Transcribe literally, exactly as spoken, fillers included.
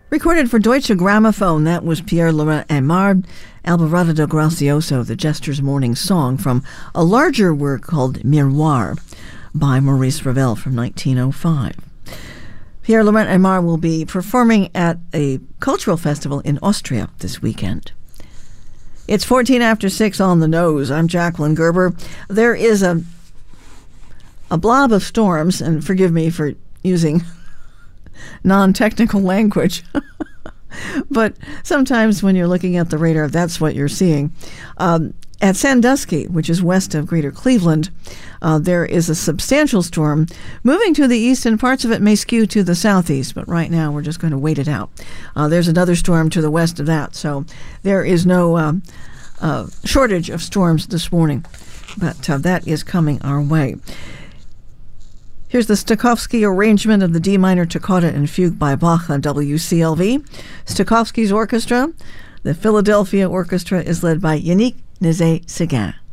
Recorded for Deutsche Grammophon, that was Pierre-Laurent Aimard, Alborada del Gracioso, the Jester's Morning Song, from a larger work called Miroir by Maurice Ravel from nineteen oh five. Pierre-Laurent Aimard will be performing at a cultural festival in Austria this weekend. It's fourteen after six on the nose. I'm Jacqueline Gerber. There is a, a blob of storms, and forgive me for using non-technical language. But sometimes when you're looking at the radar, that's what you're seeing. Um, at Sandusky, which is west of Greater Cleveland, uh, there is a substantial storm moving to the east, and parts of it may skew to the southeast, but right now we're just going to wait it out. Uh, there's another storm to the west of that, so there is no um, uh, shortage of storms this morning, but uh, that is coming our way. Here's the Stokowski arrangement of the D minor Toccata and Fugue by Bach on W C L V. Stokowski's orchestra, the Philadelphia Orchestra, is led by Yannick Nézet-Séguin.